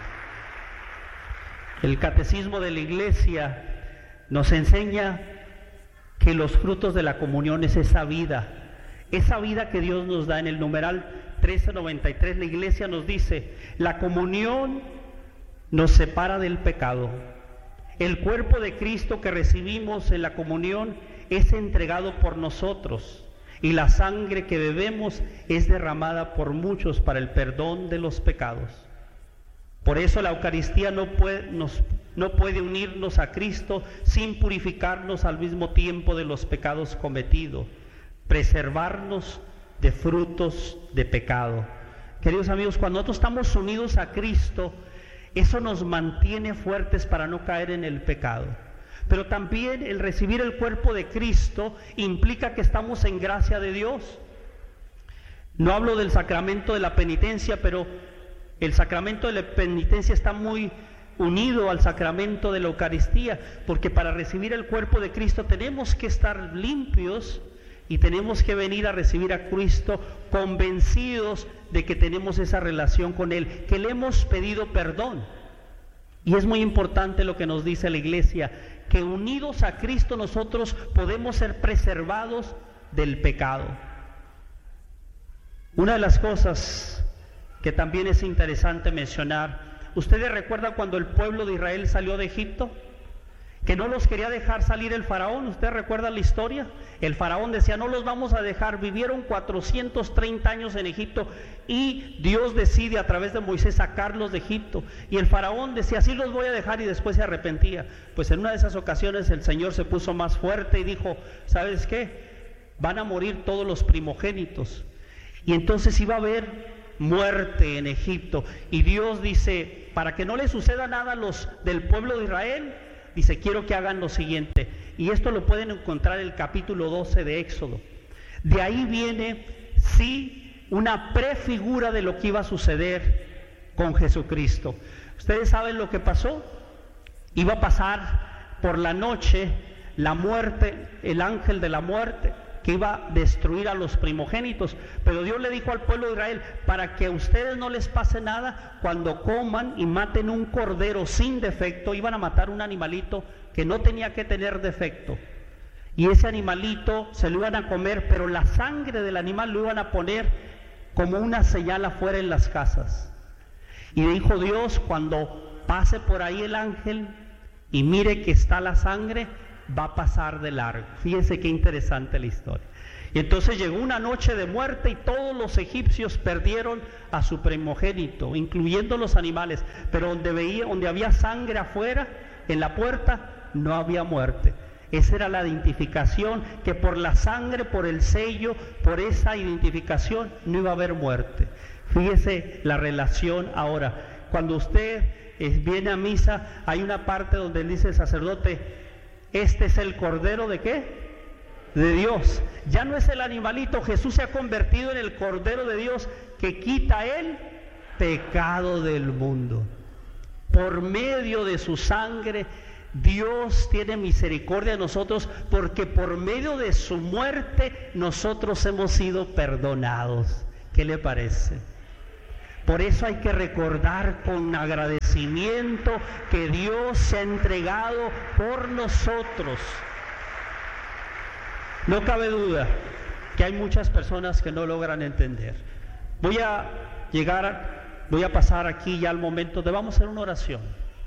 El Catecismo de la Iglesia nos enseña que los frutos de la comunión es esa vida, esa vida que Dios nos da. En el numeral trece noventa y tres la Iglesia nos dice, la comunión nos separa del pecado. El cuerpo de Cristo que recibimos en la comunión es entregado por nosotros, y la sangre que bebemos es derramada por muchos para el perdón de los pecados. Por eso la Eucaristía no puede, nos, no puede unirnos a Cristo sin purificarnos al mismo tiempo de los pecados cometidos, preservarnos de frutos de pecado. Queridos amigos, cuando nosotros estamos unidos a Cristo, eso nos mantiene fuertes para no caer en el pecado. Pero también el recibir el cuerpo de Cristo implica que estamos en gracia de Dios. No hablo del sacramento de la penitencia, pero el sacramento de la penitencia está muy unido al sacramento de la Eucaristía, porque para recibir el cuerpo de Cristo tenemos que estar limpios y tenemos que venir a recibir a Cristo convencidos de que tenemos esa relación con Él, que le hemos pedido perdón. Y es muy importante lo que nos dice la Iglesia, que unidos a Cristo nosotros podemos ser preservados del pecado. Una de las cosas que también es interesante mencionar, ¿ustedes recuerdan cuando el pueblo de Israel salió de Egipto? Que no los quería dejar salir el faraón. ¿Ustedes recuerdan la historia? El faraón decía, no los vamos a dejar. Vivieron cuatrocientos treinta años en Egipto y Dios decide a través de Moisés sacarlos de Egipto. Y el faraón decía, sí los voy a dejar, y después se arrepentía. Pues en una de esas ocasiones el Señor se puso más fuerte y dijo, ¿sabes qué? Van a morir todos los primogénitos. Y entonces iba a haber muerte en Egipto. Y Dios dice, para que no le suceda nada a los del pueblo de Israel, dice, quiero que hagan lo siguiente, y esto lo pueden encontrar en el capítulo doce de Éxodo. De ahí viene, sí, una prefigura de lo que iba a suceder con Jesucristo. ¿Ustedes saben lo que pasó? Iba a pasar por la noche la muerte, el ángel de la muerte, que iba a destruir a los primogénitos, pero Dios le dijo al pueblo de Israel, para que a ustedes no les pase nada, cuando coman y maten un cordero sin defecto, iban a matar un animalito que no tenía que tener defecto, y ese animalito se lo iban a comer, pero la sangre del animal lo iban a poner como una señal afuera en las casas. Y dijo Dios, cuando pase por ahí el ángel y mire que está la sangre, va a pasar de largo. Fíjense qué interesante la historia. Y entonces llegó una noche de muerte y todos los egipcios perdieron a su primogénito, incluyendo los animales, pero donde veía, donde había sangre afuera, en la puerta, no había muerte. Esa era la identificación, que por la sangre, por el sello, por esa identificación, no iba a haber muerte. Fíjese la relación ahora. Cuando usted viene a misa, hay una parte donde dice el sacerdote, este es el Cordero de ¿qué? De Dios. Ya no es el animalito, Jesús se ha convertido en el Cordero de Dios que quita el pecado del mundo. Por medio de su sangre, Dios tiene misericordia de nosotros, porque por medio de su muerte nosotros hemos sido perdonados. ¿Qué le parece? Por eso hay que recordar con agradecimiento que Dios se ha entregado por nosotros. No cabe duda que hay muchas personas que no logran entender. Voy a llegar, a, voy a pasar aquí ya al momento de vamos a hacer una oración.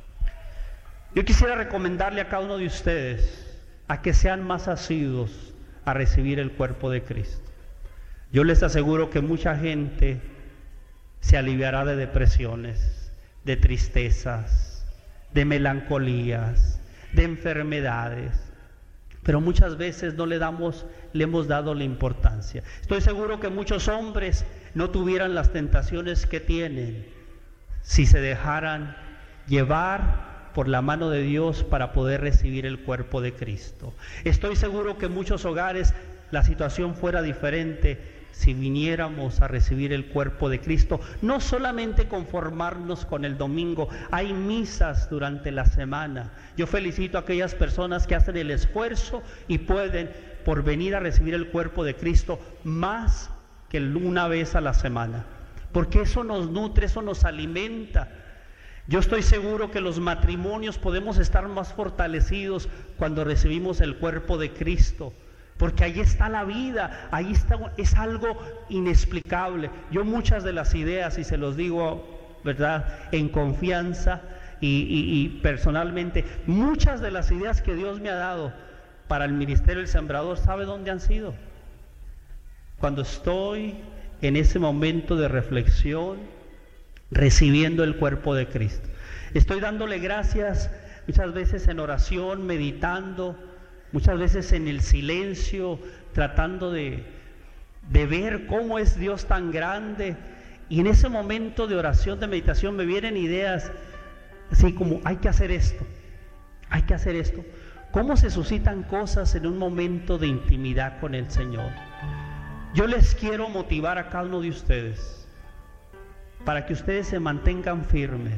Yo quisiera recomendarle a cada uno de ustedes a que sean más asiduos a recibir el cuerpo de Cristo. Yo les aseguro que mucha gente se aliviará de depresiones, de tristezas, de melancolías, de enfermedades, pero muchas veces no le damos, le hemos dado la importancia. Estoy seguro que muchos hombres no tuvieran las tentaciones que tienen si se dejaran llevar por la mano de Dios para poder recibir el cuerpo de Cristo. Estoy seguro que en muchos hogares la situación fuera diferente si viniéramos a recibir el cuerpo de Cristo. No solamente conformarnos con el domingo, hay misas durante la semana. Yo felicito a aquellas personas que hacen el esfuerzo y pueden por venir a recibir el cuerpo de Cristo más que una vez a la semana, porque eso nos nutre, eso nos alimenta. Yo estoy seguro que los matrimonios podemos estar más fortalecidos cuando recibimos el cuerpo de Cristo, porque ahí está la vida, ahí está, es algo inexplicable. Yo muchas de las ideas, y se los digo, ¿verdad?, en confianza y, y, y personalmente, muchas de las ideas que Dios me ha dado para el ministerio del Sembrador, ¿sabe dónde han sido? Cuando estoy en ese momento de reflexión, recibiendo el cuerpo de Cristo. Estoy dándole gracias muchas veces en oración, meditando, muchas veces en el silencio, tratando de, de ver cómo es Dios tan grande. Y en ese momento de oración, de meditación, me vienen ideas así como, hay que hacer esto, hay que hacer esto. ¿Cómo se suscitan cosas en un momento de intimidad con el Señor? Yo les quiero motivar a cada uno de ustedes para que ustedes se mantengan firmes.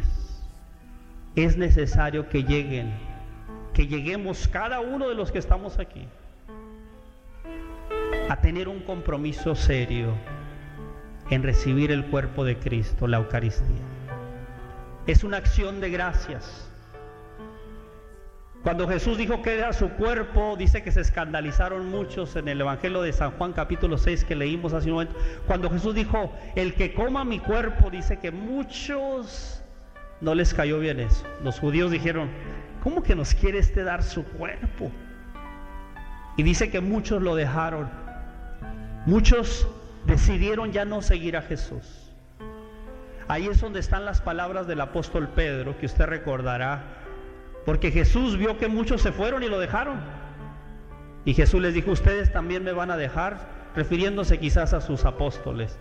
Es necesario que lleguen, que lleguemos cada uno de los que estamos aquí a tener un compromiso serio en recibir el cuerpo de Cristo, la Eucaristía. Es una acción de gracias. Cuando Jesús dijo que era su cuerpo, dice que se escandalizaron muchos en el Evangelio de San Juan capítulo seis que leímos hace un momento. Cuando Jesús dijo, el que coma mi cuerpo, dice que muchos no les cayó bien eso. Los judíos dijeron, ¿cómo que nos quiere este dar su cuerpo? Y dice que muchos lo dejaron. Muchos decidieron ya no seguir a Jesús. Ahí es donde están las palabras del apóstol Pedro, que usted recordará. Porque Jesús vio que muchos se fueron y lo dejaron. Y Jesús les dijo, ustedes también me van a dejar, refiriéndose quizás a sus apóstoles.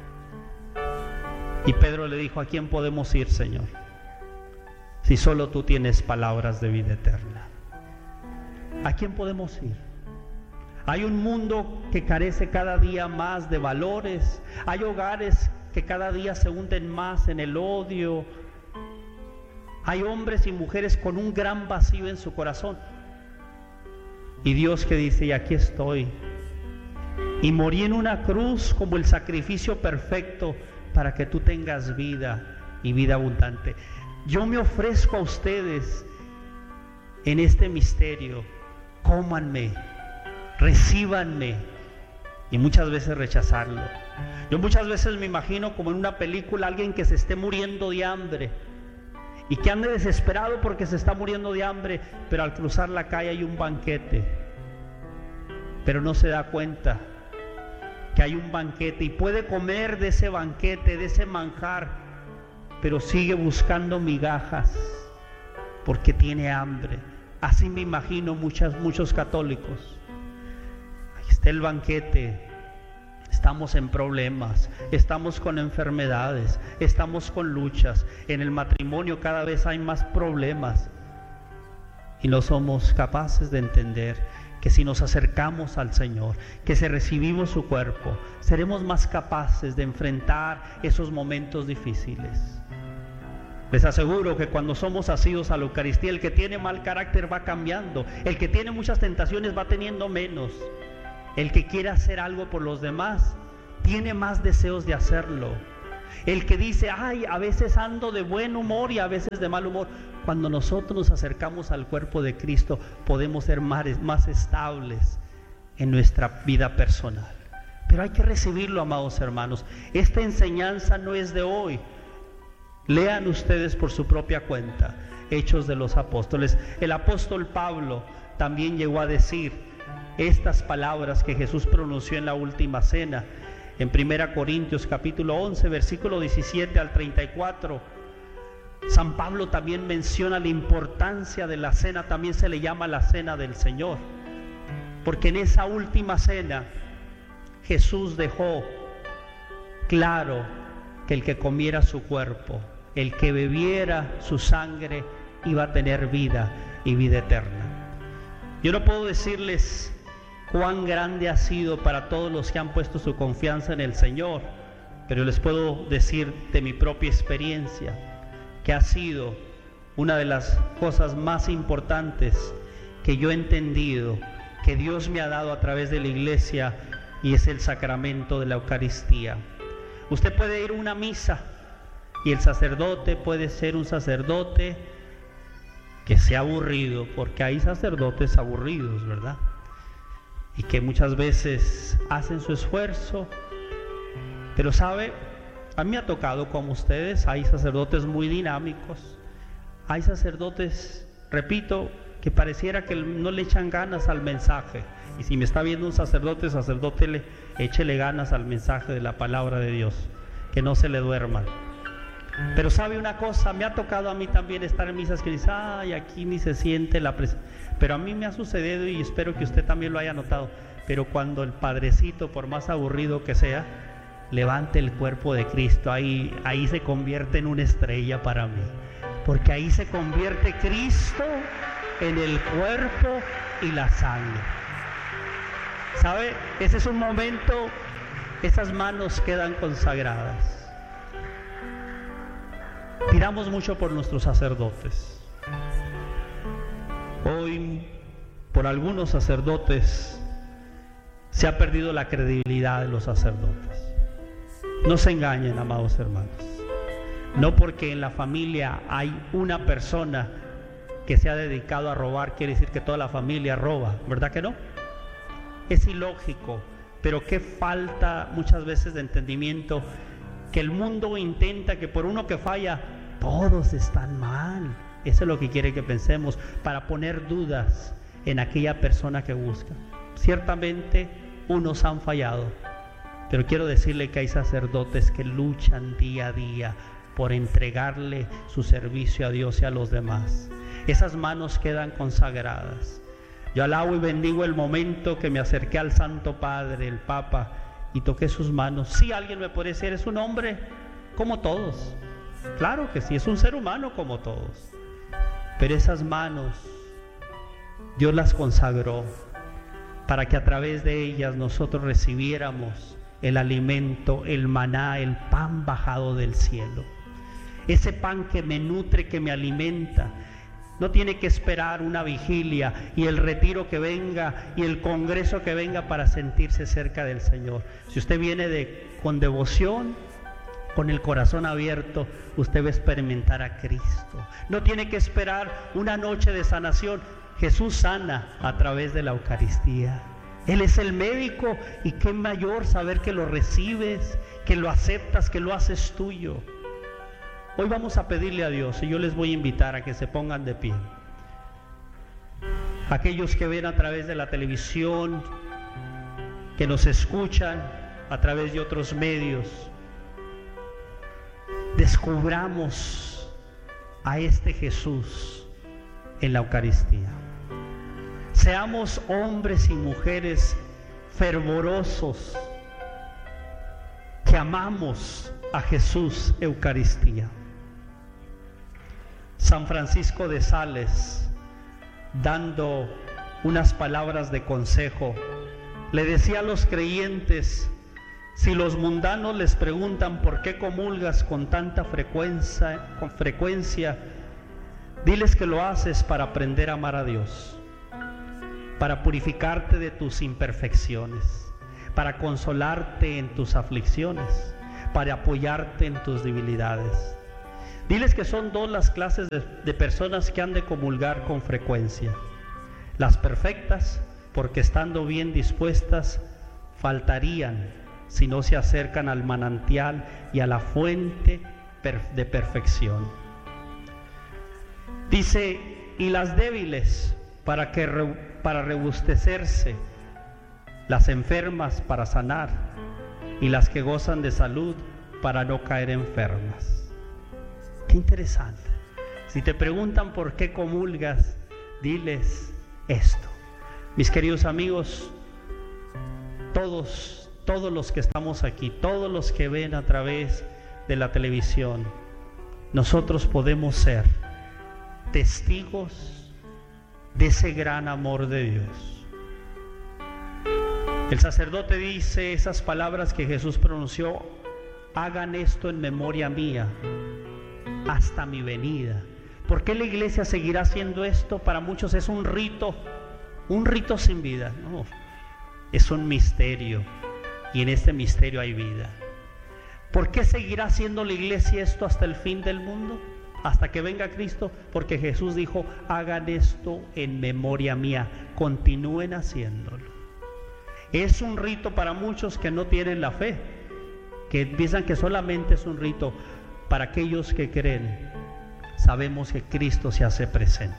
Y Pedro le dijo, ¿a quién podemos ir, Señor? Si solo tú tienes palabras de vida eterna. ¿A quién podemos ir? Hay un mundo que carece cada día más de valores. Hay hogares que cada día se hunden más en el odio. Hay hombres y mujeres con un gran vacío en su corazón. Y Dios que dice, y aquí estoy. Y morí en una cruz como el sacrificio perfecto para que tú tengas vida y vida abundante. Yo me ofrezco a ustedes en este misterio. Cómanme, recíbanme. Y muchas veces rechazarlo. Yo muchas veces me imagino como en una película alguien que se esté muriendo de hambre y que ande desesperado porque se está muriendo de hambre, pero al cruzar la calle hay un banquete, pero no se da cuenta que hay un banquete y puede comer de ese banquete, de ese manjar, pero sigue buscando migajas porque tiene hambre. Así me imagino muchas, muchos católicos. Ahí está el banquete. Estamos en problemas, estamos con enfermedades, estamos con luchas. En el matrimonio cada vez hay más problemas. Y no somos capaces de entender que si nos acercamos al Señor, que si recibimos su cuerpo, seremos más capaces de enfrentar esos momentos difíciles. Les aseguro que cuando somos asidos a la Eucaristía, el que tiene mal carácter va cambiando, el que tiene muchas tentaciones va teniendo menos, el que quiere hacer algo por los demás tiene más deseos de hacerlo. El que dice, ay, a veces ando de buen humor y a veces de mal humor. Cuando nosotros nos acercamos al cuerpo de Cristo, podemos ser más, más estables en nuestra vida personal. Pero hay que recibirlo, amados hermanos. Esta enseñanza no es de hoy. Lean ustedes por su propia cuenta Hechos de los Apóstoles. El apóstol Pablo también llegó a decir estas palabras que Jesús pronunció en la última cena. En primera Corintios capítulo once, versículo diecisiete al treinta y cuatro, San Pablo también menciona la importancia de la cena. También se le llama la cena del Señor, porque en esa última cena Jesús dejó claro que el que comiera su cuerpo, el que bebiera su sangre, iba a tener vida y vida eterna. Yo no puedo decirles cuán grande ha sido para todos los que han puesto su confianza en el Señor, pero les puedo decir de mi propia experiencia que ha sido una de las cosas más importantes que yo he entendido que Dios me ha dado a través de la iglesia, y es el sacramento de la Eucaristía. Usted puede ir a una misa y el sacerdote puede ser un sacerdote que sea aburrido, porque hay sacerdotes aburridos, ¿verdad? Y que muchas veces hacen su esfuerzo, pero sabe, a mí me ha tocado como ustedes, hay sacerdotes muy dinámicos, hay sacerdotes, repito, que pareciera que no le echan ganas al mensaje. Y si me está viendo un sacerdote, sacerdote, le, échele ganas al mensaje de la palabra de Dios, que no se le duerman. Pero sabe una cosa, me ha tocado a mí también estar en misas que dice, ay, aquí ni se siente la presencia. Pero a mí me ha sucedido, y espero que usted también lo haya notado, pero cuando el padrecito, por más aburrido que sea, levante el cuerpo de Cristo, ahí, ahí se convierte en una estrella para mí, porque ahí se convierte Cristo en el cuerpo y la sangre. ¿Sabe? Ese es un momento, esas manos quedan consagradas. Pidamos mucho por nuestros sacerdotes. Hoy, por algunos sacerdotes, se ha perdido la credibilidad de los sacerdotes. No se engañen, amados hermanos. No porque en la familia hay una persona que se ha dedicado a robar, quiere decir que toda la familia roba, ¿verdad que no? Es ilógico, pero qué falta muchas veces de entendimiento, que el mundo intenta que por uno que falla, todos están mal. Eso es lo que quiere que pensemos, para poner dudas en aquella persona que busca. Ciertamente, unos han fallado, pero quiero decirle que hay sacerdotes que luchan día a día por entregarle su servicio a Dios y a los demás. Esas manos quedan consagradas. Yo alabo y bendigo el momento que me acerqué al Santo Padre, el Papa, y toqué sus manos. Sí, alguien me puede decir, es un hombre como todos. Claro que sí, es un ser humano como todos. Pero esas manos, Dios las consagró para que a través de ellas nosotros recibiéramos el alimento, el maná, el pan bajado del cielo. Ese pan que me nutre, que me alimenta. No tiene que esperar una vigilia y el retiro que venga y el congreso que venga para sentirse cerca del Señor. Si usted viene de, con devoción, con el corazón abierto, usted va a experimentar a Cristo. No tiene que esperar una noche de sanación. Jesús sana a través de la Eucaristía. Él es el médico, y qué mayor saber que lo recibes, que lo aceptas, que lo haces tuyo. Hoy vamos a pedirle a Dios, y yo les voy a invitar a que se pongan de pie. Aquellos que ven a través de la televisión, que nos escuchan a través de otros medios, descubramos a este Jesús en la Eucaristía. Seamos hombres y mujeres fervorosos que amamos a Jesús Eucaristía. San Francisco de Sales, dando unas palabras de consejo, le decía a los creyentes: Si los mundanos les preguntan por qué comulgas con tanta frecuencia, con frecuencia, diles que lo haces para aprender a amar a Dios, para purificarte de tus imperfecciones, para consolarte en tus aflicciones, para apoyarte en tus debilidades. Diles que son dos las clases de, de personas que han de comulgar con frecuencia: las perfectas, porque estando bien dispuestas, faltarían si no se acercan al manantial y a la fuente de perfección. Dice, y las débiles para, que, para rebustecerse, las enfermas para sanar, y las que gozan de salud para no caer enfermas. Qué interesante. Si te preguntan por qué comulgas, diles esto. Mis queridos amigos, todos Todos los que estamos aquí, todos los que ven a través de la televisión, nosotros podemos ser testigos de ese gran amor de Dios. El sacerdote dice esas palabras que Jesús pronunció: hagan esto en memoria mía hasta mi venida. ¿Por qué la iglesia seguirá haciendo esto? Para muchos es un rito, un rito sin vida. No, es un misterio. Y en este misterio hay vida. ¿Por qué seguirá haciendo la iglesia esto hasta el fin del mundo? Hasta que venga Cristo. Porque Jesús dijo: hagan esto en memoria mía. Continúen haciéndolo. Es un rito para muchos que no tienen la fe, que piensan que solamente es un rito. Para aquellos que creen, sabemos que Cristo se hace presente.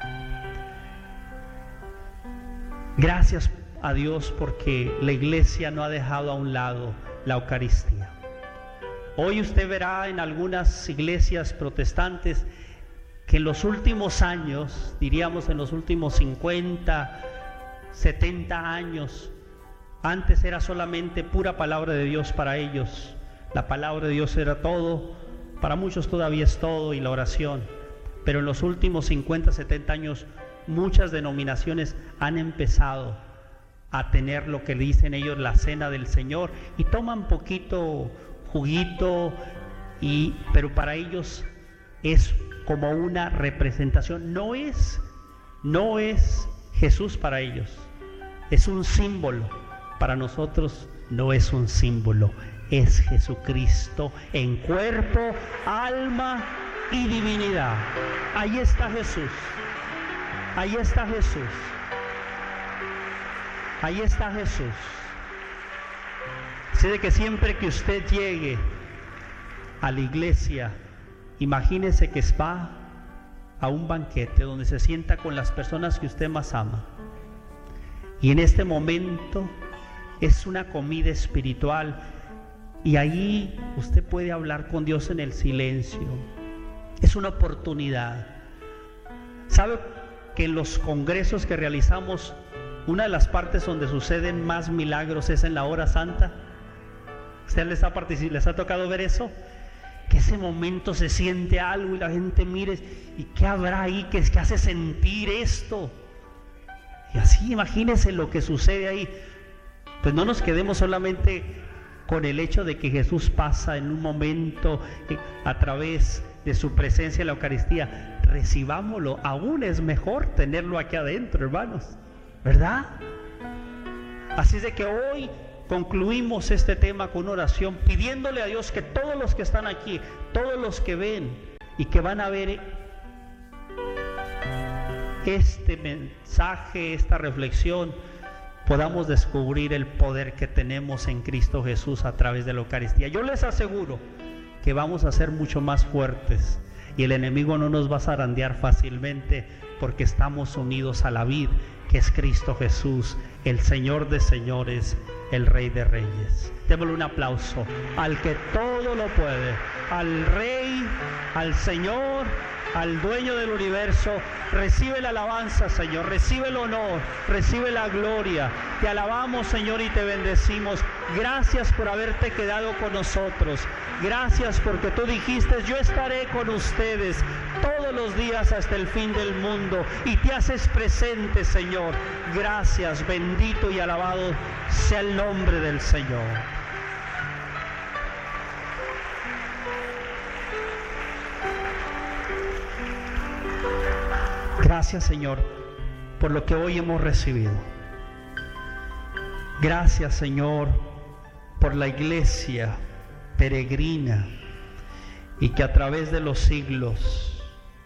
Gracias a Dios porque la iglesia no ha dejado a un lado la Eucaristía. Hoy usted verá en algunas iglesias protestantes que en los últimos años, diríamos en los últimos cincuenta, setenta años, antes era solamente pura palabra de Dios para ellos. La palabra de Dios era todo, para muchos todavía es todo, y la oración. Pero en los últimos cincuenta, setenta años, muchas denominaciones han empezado a tener lo que dicen ellos la cena del Señor, y toman poquito juguito, y, pero para ellos es como una representación. No es, no es Jesús para ellos, es un símbolo. Para nosotros no es un símbolo, es Jesucristo en cuerpo, alma y divinidad. Ahí está Jesús, ahí está Jesús. Ahí está Jesús. Así de que siempre que usted llegue a la iglesia, imagínese que va a un banquete donde se sienta con las personas que usted más ama. Y en este momento es una comida espiritual, y ahí usted puede hablar con Dios en el silencio. Es una oportunidad. ¿Sabe que en los congresos que realizamos, una de las partes donde suceden más milagros es en la hora santa? ¿Usted les ha, les ha tocado ver eso? Que ese momento se siente algo y la gente mire, ¿y qué habrá ahí que, que hace sentir esto? Y así imagínense lo que sucede ahí. Pues no nos quedemos solamente con el hecho de que Jesús pasa en un momento a través de su presencia en la Eucaristía. Recibámoslo, aún es mejor tenerlo aquí adentro, hermanos, ¿verdad? Así es de que hoy concluimos este tema con una oración, pidiéndole a Dios que todos los que están aquí, todos los que ven y que van a ver este mensaje, esta reflexión, podamos descubrir el poder que tenemos en Cristo Jesús a través de la Eucaristía. Yo les aseguro que vamos a ser mucho más fuertes y el enemigo no nos va a zarandear fácilmente, porque estamos unidos a la vid, que es Cristo Jesús, el Señor de señores, el Rey de reyes. Démosle un aplauso al que todo lo puede, al Rey, al Señor, al dueño del universo. Recibe la alabanza, Señor, recibe el honor, recibe la gloria. Te alabamos, Señor, y te bendecimos. Gracias por haberte quedado con nosotros. Gracias porque tú dijiste: yo estaré con ustedes todos los días hasta el fin del mundo, y te haces presente, Señor. Gracias, bendito y alabado sea el nombre del Señor. Gracias, Señor, por lo que hoy hemos recibido. Gracias, Señor, por la iglesia peregrina y que a través de los siglos